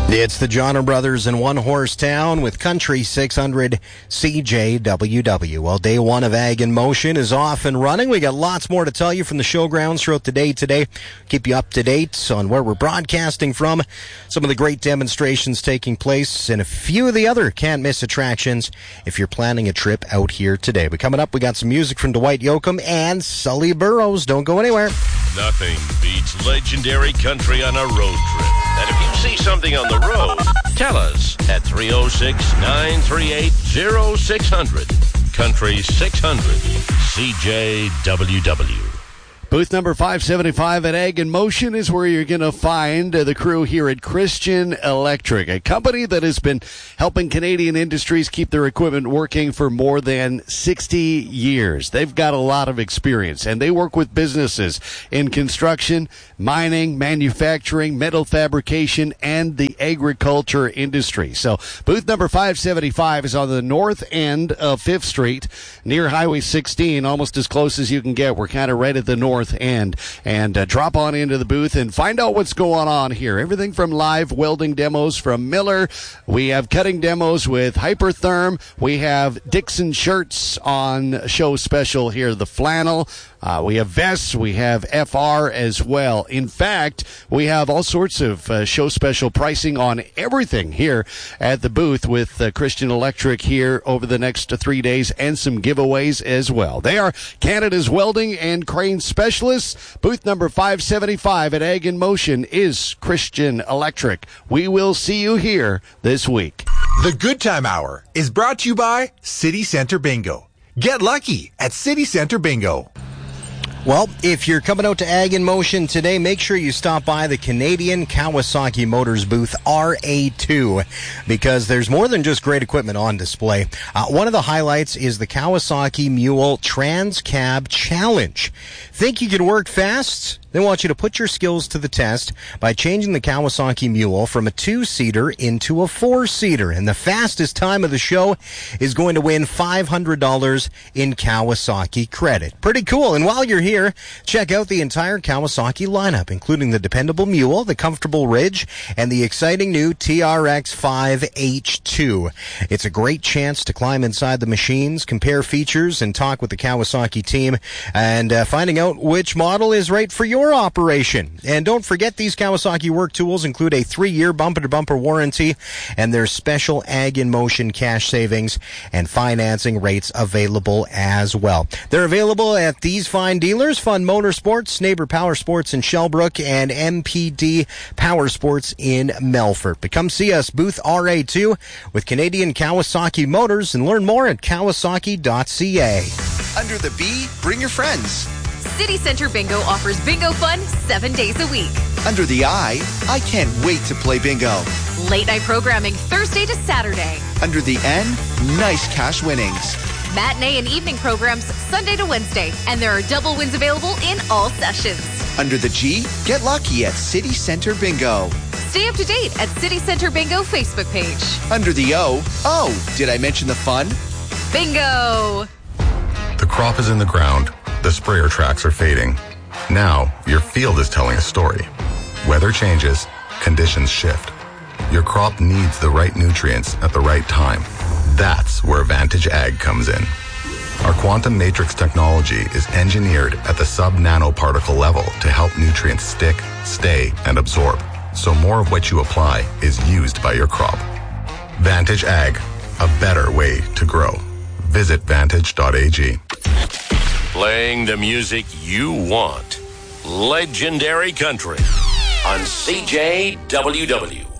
It's the Johnner Brothers in One Horse Town with Country 600 CJWW. Well, day one of Ag in Motion is off and running. We got lots more to tell you from the showgrounds throughout the day today. Keep you up to date on where we're broadcasting from, some of the great demonstrations taking place, and a few of the other can't-miss attractions if you're planning a trip out here today. But coming up, we got some music from Dwight Yoakam and Sully Burrows. Don't go anywhere. Nothing beats legendary country on a road trip. And if you see something on the road, tell us at 306-938-0600. Country 600 CJWW. Booth number 575 at Ag in Motion is where you're going to find the crew here at Christian Electric, a company that has been helping Canadian industries keep their equipment working for more than 60 years. They've got a lot of experience, and they work with businesses in construction, mining, manufacturing, metal fabrication, and the agriculture industry. So booth number 575 is on the north end of 5th Street near Highway 16, almost as close as you can get. We're kind of right at the north end, and drop on into the booth and find out what's going on here. Everything from live welding demos from Miller. We have cutting demos with Hypertherm. We have Dixon shirts on show special here, the flannel. We have vests. We have FR as well. In fact, we have all sorts of show special pricing on everything here at the booth with Christian Electric here over the next 3 days, and some giveaways as well. They are Canada's welding and crane specialists. Booth number 575 at Ag in Motion is Christian Electric. We will see you here this week. The Good Time Hour is brought to you by City Center Bingo. Get lucky at City Center Bingo. Well, if you're coming out to Ag in Motion today, make sure you stop by the Canadian Kawasaki Motors booth RA2, because there's more than just great equipment on display. One of the highlights is the Kawasaki Mule Trans Cab Challenge. Think you can work fast? They want you to put your skills to the test by changing the Kawasaki Mule from a 2-seater into a 4-seater. And the fastest time of the show is going to win $500 in Kawasaki credit. Pretty cool. And while you're here, check out the entire Kawasaki lineup, including the dependable Mule, the comfortable Ridge, and the exciting new TRX-5H2. It's a great chance to climb inside the machines, compare features, and talk with the Kawasaki team, and finding out which model is right for your operation. And don't forget, these Kawasaki work tools include a 3-year bumper-to-bumper warranty, and there's special Ag in Motion cash savings and financing rates available as well. They're available at these fine dealers: Fun Motorsports, Neighbor Power Sports in Shellbrook, and MPD Power Sports in Melfort. But come see us, booth RA2 with Canadian Kawasaki Motors, and learn more at kawasaki.ca. Under the B, bring your friends. City Center Bingo offers bingo fun 7 days a week. Under the I can't wait to play bingo. Late night programming Thursday to Saturday. Under the N, nice cash winnings. Matinee and evening programs Sunday to Wednesday, and there are double wins available in all sessions. Under the G, get lucky at City Center Bingo. Stay up to date at City Center Bingo Facebook page. Under the O, did I mention the fun? Bingo! The crop is in the ground. The sprayer tracks are fading. Now, your field is telling a story. Weather changes, conditions shift. Your crop needs the right nutrients at the right time. That's where Vantage Ag comes in. Our quantum matrix technology is engineered at the sub-nanoparticle level to help nutrients stick, stay, and absorb, so more of what you apply is used by your crop. Vantage Ag, a better way to grow. Visit vantage.ag. Playing the music you want. Legendary Country on CJWW.